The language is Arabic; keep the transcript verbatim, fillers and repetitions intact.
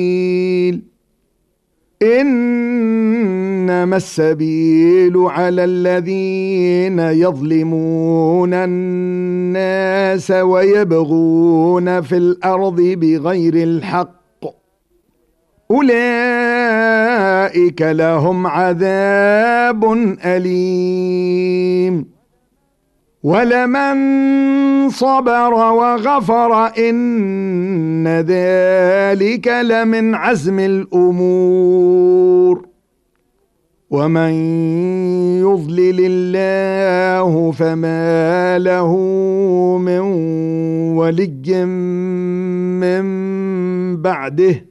إنما السبيل على الذين يظلمون الناس ويبغون في الأرض بغير الحق أولئك لهم عذاب أليم ولمن صبر وغفر إن ذلك لمن عزم الأمور ومن يضلل الله فما له من ولي من بعده